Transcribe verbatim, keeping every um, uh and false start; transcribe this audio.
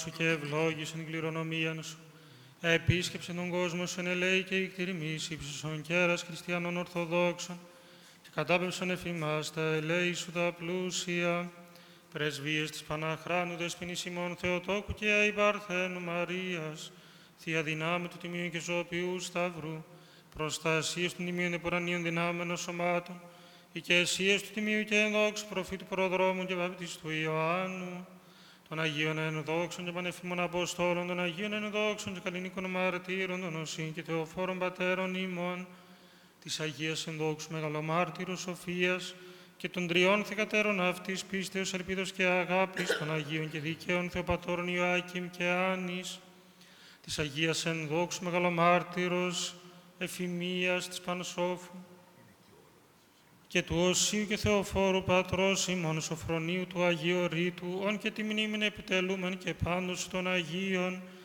σου και ευλόγησεν την κληρονομία σου. Επίσκεψε τον κόσμο σου εν ελέη και ικτηριμής ύψωσον κέρας χριστιανών Ορθοδόξων και κατάπευσον εφημάς τα ελέη σου τα πλούσια. Πρεσβείες της Παναχράνου Δεσποινής ημών Θεοτόκου και αη Παρθένου Μαρίας, Θεία δυνάμει του Τιμίου και Ζωοποιού Σταυρού, προστασίες του Τιμίου Επουρανίων δυνάμενων σωμάτων, οικεσίες του Τιμίου και ενδόξου προφήτου προδρόμου και βαπτιστού Ιωάννου, των Αγίων ενδόξων και πανεφήμων Αποστόλων, των Αγίων ενδόξων και καλλινίκων μαρτύρων, των Οσύν και Θεοφόρων Πατέρων ημών, της Αγίας ενδόξου Μεγαλομάρτυρου Σοφίας και των τριών θεκατέρων αυτής πίστεως, ελπίδος και αγάπης, των Αγίων και δικαίων Θεοπατώρων Ιωάκημ και Άννης, της Αγίας ενδόξου Μεγαλομάρτυρος Εφημίας της Πανσόφου και του Οσίου και Θεοφόρου Πατρός ημών Σοφρονίου του Αγίου Ρήτου, ον και τη μνήμην επιτελούμεν και πάντως των Αγίων